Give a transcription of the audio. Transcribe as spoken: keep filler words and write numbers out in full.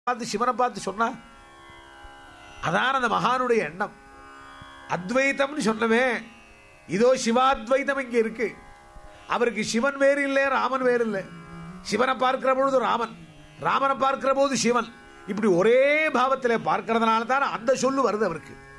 பார்த்து சிவனை பார்த்து சொன்னா அதான் அந்த மகானுடைய எண்ணம். அத்வைத்தம்னு சொன்னவே இதோ சிவாத்வைத்தம் இங்க இருக்கு. அவருக்கு சிவன் வேறு இல்லை, ராமன் வேறு இல்லை. சிவனை பார்க்கிற பொழுது ராமன், ராமனை பார்க்கிற போது சிவன், இப்படி ஒரே பாவத்தில் பார்க்கிறதுனால தான் அந்த சொல்லு வருது அவருக்கு.